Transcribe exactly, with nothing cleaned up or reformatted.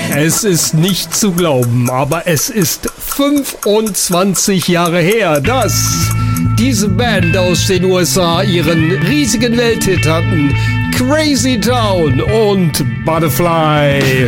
Es ist nicht zu glauben, aber es ist fünfundzwanzig Jahre her, dass diese Band aus den U S A ihren riesigen Welthit hatten. Crazy Town und Butterfly.